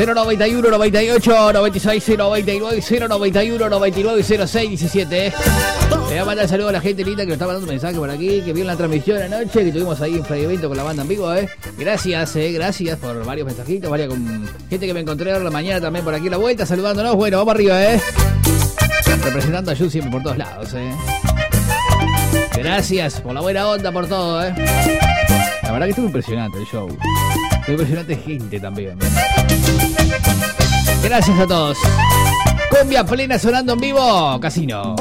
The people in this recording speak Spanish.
091 98 96 099 091 99 06 17. Le voy a mandar saludo a la gente linda que nos está mandando un mensaje por aquí, que vio la transmisión anoche, que tuvimos ahí en Fray Evento con la banda en vivo, Gracias por varios mensajitos, varias con gente que me encontré ahora la mañana también por aquí a la vuelta, saludándonos. Bueno, vamos arriba, representando a Jun siempre por todos lados, Gracias por la buena onda, por todo, La verdad que estuvo impresionante el show. Estuvo impresionante gente también. Gracias a todos. Cumbia plena sonando en vivo, Casino.